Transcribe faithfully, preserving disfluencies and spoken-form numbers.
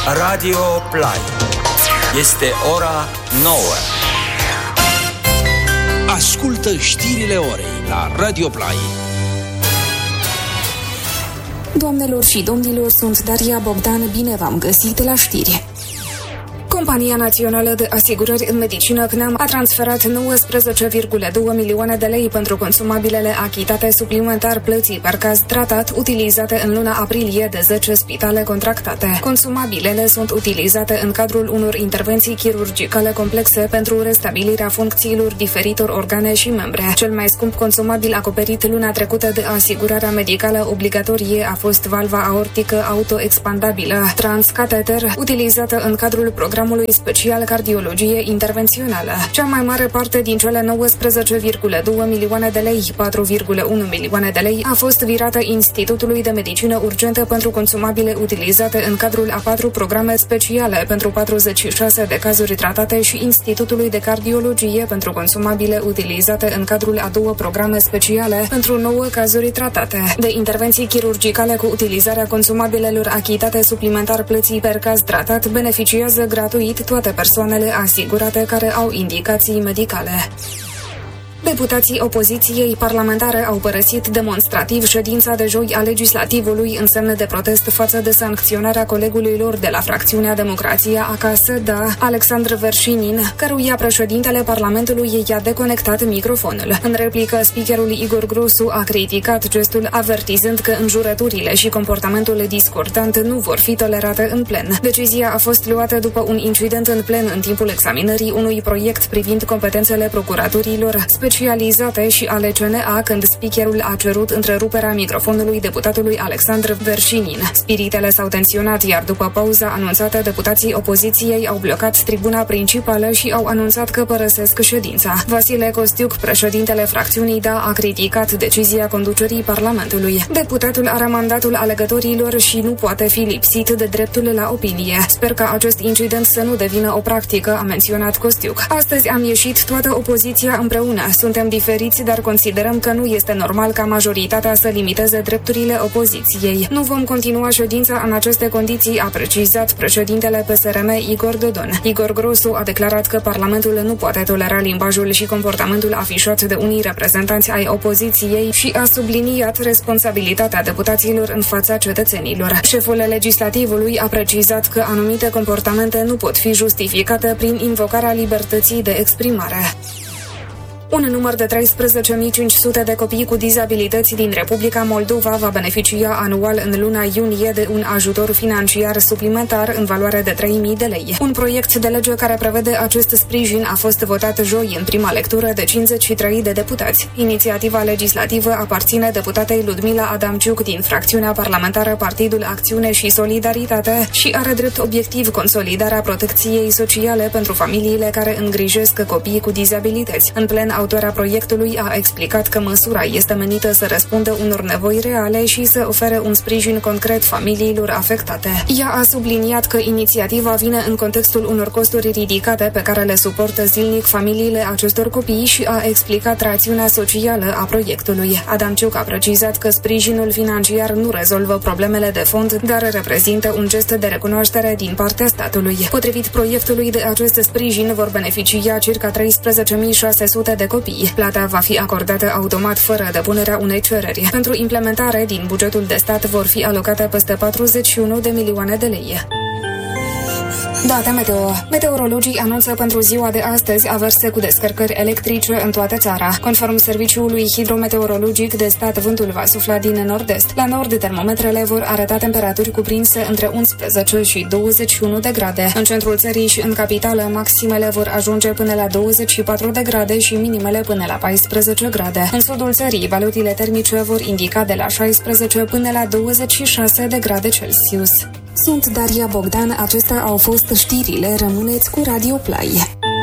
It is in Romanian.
Radio Play. Este ora nouă. Ascultă știrile orei la Radio Play. Doamnelor și domnilor, sunt Daria Bogdan, bine v-am găsit la știri. Compania Națională de Asigurări în Medicină C N A M a transferat nouăsprezece virgulă doi milioane de lei pentru consumabilele achitate suplimentar plății per caz tratat utilizate în luna aprilie de zece spitale contractate. Consumabilele sunt utilizate în cadrul unor intervenții chirurgicale complexe pentru restabilirea funcțiilor diferitor organe și membre. Cel mai scump consumabil acoperit luna trecută de asigurarea medicală obligatorie a fost valva aortică autoexpandabilă transcateter, utilizată în cadrul programului special cardiologie intervențională. Cea mai mare parte din cele nouăsprezece virgulă doi milioane de lei, patru virgulă unu milioane de lei, a fost virată Institutului de Medicină Urgentă pentru consumabile utilizate în cadrul a patru programe speciale pentru patruzeci și șase de cazuri tratate și Institutului de Cardiologie pentru consumabile utilizate în cadrul a două programe speciale pentru nouă cazuri tratate. De intervenții chirurgicale cu utilizarea consumabilelor achitate suplimentar plății per caz tratat beneficiază gratuit toate persoanele asigurate care au indicații medicale. Deputații opoziției parlamentare au părăsit demonstrativ ședința de joi a legislativului în semn de protest față de sancționarea colegului lor de la fracțiunea Democrația Acasă, da, Alexandru Verșinin, căruia președintele Parlamentului i-a deconectat microfonul. În replică, speakerul Igor Grosu a criticat gestul, avertizând că înjurăturile și comportamentul discordant nu vor fi tolerate în plen. Decizia a fost luată după un incident în plen în timpul examinării unui proiect privind competențele procuraturilor specializate și ale C N A, când speakerul a cerut întreruperea microfonului deputatului Alexandru Verșinin. Spiritele s-au tensionat, iar după pauza anunțată, deputații opoziției au blocat tribuna principală și au anunțat că părăsesc ședința. Vasile Costiuc, președintele fracțiunii D A, a criticat decizia conducerii Parlamentului. Deputatul are mandatul alegătorilor și nu poate fi lipsit de dreptul la opinie. Sper ca acest incident să nu devină o practică, a menționat Costiuc. Astăzi am ieșit toată opoziția împreună. Suntem diferiți, dar considerăm că nu este normal ca majoritatea să limiteze drepturile opoziției. Nu vom continua ședința în aceste condiții, a precizat președintele P S R M Igor Dodon. Igor Grosu a declarat că Parlamentul nu poate tolera limbajul și comportamentul afișat de unii reprezentanți ai opoziției și a subliniat responsabilitatea deputaților în fața cetățenilor. Șeful legislativului a precizat că anumite comportamente nu pot fi justificate prin invocarea libertății de exprimare. Un număr de treisprezece mii cinci sute de copii cu dizabilități din Republica Moldova va beneficia anual în luna iunie de un ajutor financiar suplimentar în valoare de trei mii de lei. Un proiect de lege care prevede acest sprijin a fost votat joi în prima lectură de cincizeci și trei de deputați. Inițiativa legislativă aparține deputatei Ludmila Adamciuc din fracțiunea parlamentară Partidul Acțiune și Solidaritate și are drept obiectiv consolidarea protecției sociale pentru familiile care îngrijesc copii cu dizabilități. În plen, autora proiectului a explicat că măsura este menită să răspundă unor nevoi reale și să ofere un sprijin concret familiilor afectate. Ea a subliniat că inițiativa vine în contextul unor costuri ridicate pe care le suportă zilnic familiile acestor copii și a explicat rațiunea socială a proiectului. Adamciuc a precizat că sprijinul financiar nu rezolvă problemele de fond, dar reprezintă un gest de recunoaștere din partea statului. Potrivit proiectului, de acest sprijin vor beneficia circa treisprezece mii șase sute de copii. Plata va fi acordată automat fără depunerea unei cereri. Pentru implementare, din bugetul de stat vor fi alocate peste patruzeci și unu de milioane de lei. Date meteo. Meteorologii anunță pentru ziua de astăzi averse cu descărcări electrice în toată țara. Conform Serviciului Hidrometeorologic de stat, vântul va sufla din nord-est. La nord, termometrele vor arăta temperaturi cuprinse între unsprezece și douăzeci și unu de grade. În centrul țării și în capitală, maximele vor ajunge până la douăzeci și patru de grade și minimele până la paisprezece grade. În sudul țării, valutile termice vor indica de la șaisprezece până la douăzeci și șase de grade Celsius. Sunt Daria Bogdan, acestea au fost știrile, rămâneți cu Radio Play.